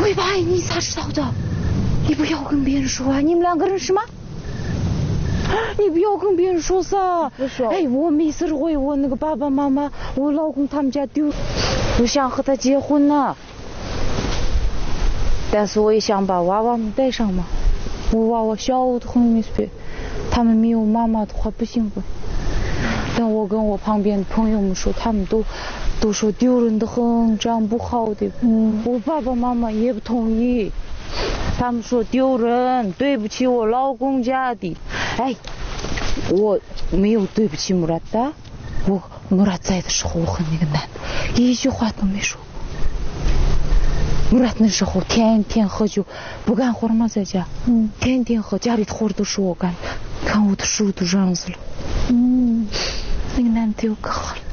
对吧？你咋知道的？你不要跟别人说啊！你们两个人是吗？你不要跟别人说噻。 不说。 哎，我每次会我那个爸爸妈妈，我老公他们家丢，我想和他结婚呢。但是我也想把娃娃们带上嘛。我娃娃小的很没事，他们没有妈妈的话不行不。但我跟我旁边的朋友们说，他们都说丢人的很，这样不好的。我爸爸妈妈也不同意，他们说丢人，对不起我老公家的。哎，我没有对不起穆拉达，我穆拉在的时候我和那个男的一句话都没说。穆拉那时候天天喝酒，不干活嘛在家，天天喝，家里的活都是我干，看我的手都让死了。那个男的又可好了。